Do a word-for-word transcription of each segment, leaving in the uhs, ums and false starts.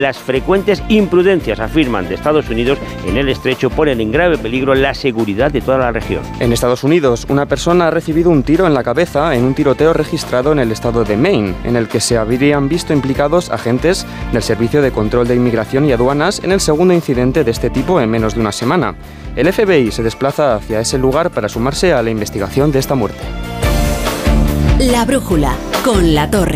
Las frecuentes imprudencias, afirman, de Estados Unidos en el estrecho ponen en grave peligro la seguridad de toda la región. En Estados Unidos, una persona ha recibido un tiro en la cabeza en un tiroteo registrado en el estado de Maine, en el que se habrían visto implicados agentes del Servicio de Control de Inmigración y Aduanas en el segundo incidente de este tipo en menos de una semana. El F B I se desplaza hacia ese lugar para sumarse a la investigación de esta muerte. La brújula, con La Torre.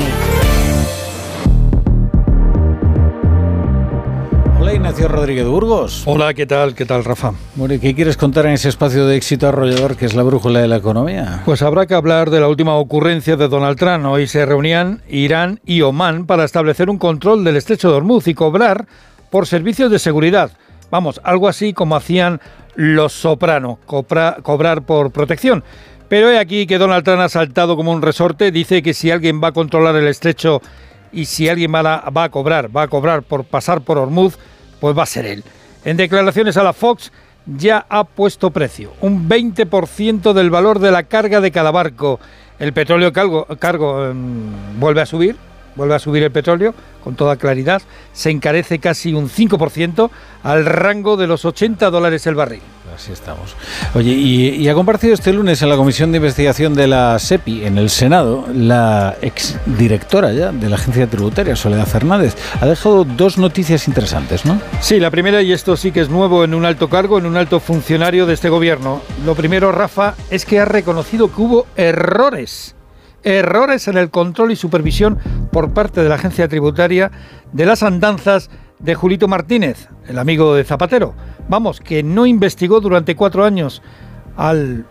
Hola, Ignacio Rodríguez Burgos. Hola, ¿qué tal? ¿Qué tal, Rafa? Bueno, ¿qué quieres contar en ese espacio de éxito arrollador que es la brújula de la economía? Pues habrá que hablar de la última ocurrencia de Donald Trump. Hoy se reunían Irán y Omán para establecer un control del estrecho de Hormuz y cobrar por servicios de seguridad. Vamos, algo así como hacían los Soprano, cobra, cobrar por protección. Pero he aquí que Donald Trump ha saltado como un resorte. Dice que si alguien va a controlar el estrecho y si alguien va a, va a cobrar, va a cobrar por pasar por Hormuz, pues va a ser él. En declaraciones a la Fox ya ha puesto precio, un veinte por ciento del valor de la carga de cada barco. El petróleo cargo, cargo um, vuelve a subir, vuelve a subir el petróleo con toda claridad, se encarece casi un cinco por ciento al rango de los ochenta dólares el barril. Así estamos. Oye, y, y ha compartido este lunes en la Comisión de Investigación de la SEPI, en el Senado, la exdirectora ya de la Agencia Tributaria, Soledad Fernández. Ha dejado dos noticias interesantes, ¿no? Sí, la primera, y esto sí que es nuevo en un alto cargo, en un alto funcionario de este gobierno. Lo primero, Rafa, es que ha reconocido que hubo errores. Errores en el control y supervisión por parte de la Agencia Tributaria de las andanzas de Julito Martínez, el amigo de Zapatero. Vamos, que no investigó durante cuatro años al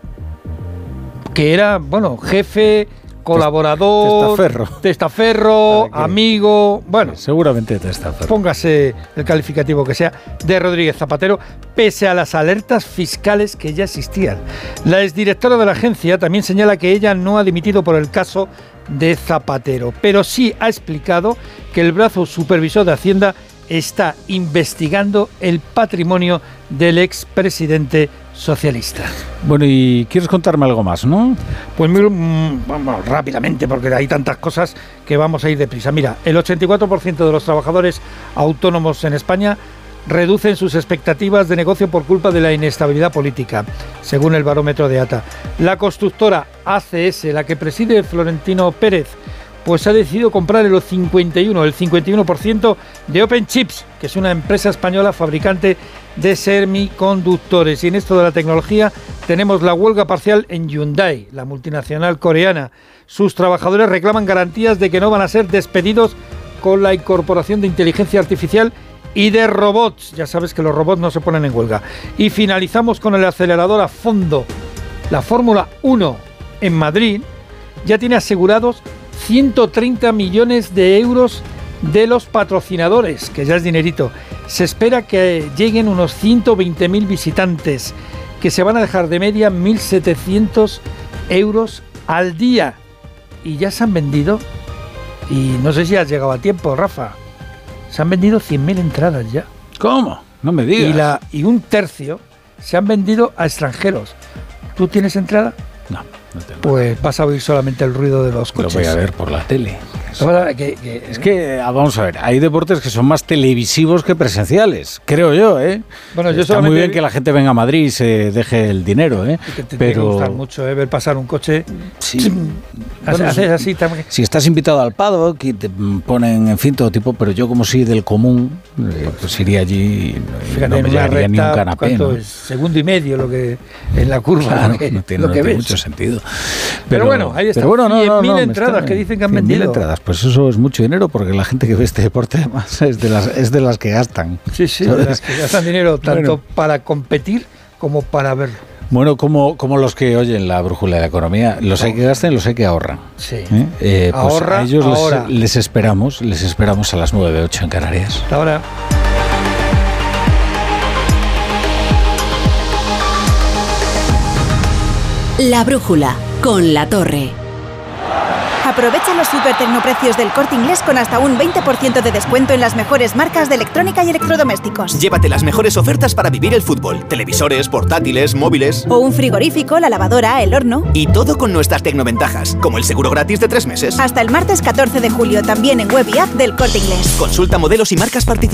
que era, bueno, jefe, colaborador, testaferro, testaferro amigo, bueno, sí, seguramente testaferro. Póngase el calificativo que sea, de Rodríguez Zapatero, pese a las alertas fiscales que ya existían. La exdirectora de la agencia también señala que ella no ha dimitido por el caso de Zapatero, pero sí ha explicado que el brazo supervisor de Hacienda está investigando el patrimonio del expresidente socialista. Bueno, y quieres contarme algo más, ¿no? Pues vamos rápidamente, porque hay tantas cosas que vamos a ir deprisa. Mira, el ochenta y cuatro por ciento de los trabajadores autónomos en España reducen sus expectativas de negocio por culpa de la inestabilidad política, según el barómetro de A T A. La constructora A C S, la que preside Florentino Pérez, pues ha decidido comprar el cincuenta y uno, el cincuenta y uno por ciento de Open Chips, que es una empresa española fabricante de semiconductores. Y en esto de la tecnología tenemos la huelga parcial en Hyundai, la multinacional coreana. Sus trabajadores reclaman garantías de que no van a ser despedidos con la incorporación de inteligencia artificial y de robots. Ya sabes que los robots no se ponen en huelga. Y finalizamos con el acelerador a fondo. La Fórmula uno en Madrid ya tiene asegurados ciento treinta millones de euros de los patrocinadores, que ya es dinerito. Se espera que lleguen unos ciento veinte mil visitantes, que se van a dejar de media mil setecientos euros al día. Y ya se han vendido, y no sé si has llegado a tiempo, Rafa, se han vendido cien mil entradas ya. ¿Cómo? No me digas. Y, la, y un tercio se han vendido a extranjeros. ¿Tú tienes entrada? No. No pues vas a oír solamente el ruido de los coches. Lo voy a ver por la tele. Que, que, es que, vamos a ver, hay deportes que son más televisivos que presenciales, creo yo, ¿eh? Bueno, yo Está muy bien que la gente venga a Madrid y se deje el dinero, ¿eh? Que te pero... tiene que gustar mucho, ¿eh? Ver pasar un coche. Sí. Bueno, haces así también. Si estás invitado al paddock y te ponen, en fin, todo tipo, pero yo como soy del común, eh, pues iría allí y Fíjate, no me llevaría ni un canapé, ¿no? Es segundo y medio lo que en la curva, claro, lo que, no tiene, lo no que tiene ves. mucho sentido. Pero, pero bueno, ahí está. Pero bueno, no, no, mil no, entradas está, que dicen que han cien mil vendido. entradas, pues eso es mucho dinero porque la gente que ve este deporte además es de las, es de las que gastan. Sí, sí, de las que gastan dinero tanto bueno. para competir como para verlo. Bueno, como, como los que oyen la brújula de la economía, los hay que gasten, los hay que ahorran. Sí. ¿Eh? Eh, pues ahorra, a ellos ahora. Les, les esperamos, les esperamos a las nueve, ocho en Canarias. Hasta ahora. La brújula con La Torre. A Aprovecha los super tecnoprecios del Corte Inglés con hasta un veinte por ciento de descuento en las mejores marcas de electrónica y electrodomésticos. Llévate las mejores ofertas para vivir el fútbol. Televisores, portátiles, móviles. O un frigorífico, la lavadora, el horno. Y todo con nuestras tecnoventajas, como el seguro gratis de tres meses. Hasta el martes catorce de julio, también en web y app del Corte Inglés. Consulta modelos y marcas participantes.